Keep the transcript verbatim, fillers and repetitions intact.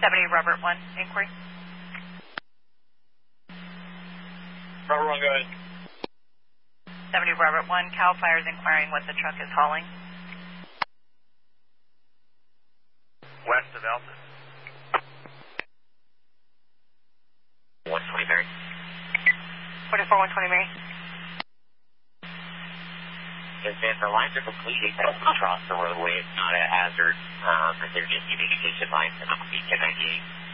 seventy Robert one, inquiry. Robert one, go ahead. seventy Robert one, CAL FIRE is inquiring what the truck is hauling. West of Alpha. one twenty Mary. forty-four one twenty Mary. Yes, man, the lines are complete except across the roadway. It's not a hazard. Um, but they're just communication lines and I'm ten ninety-eight.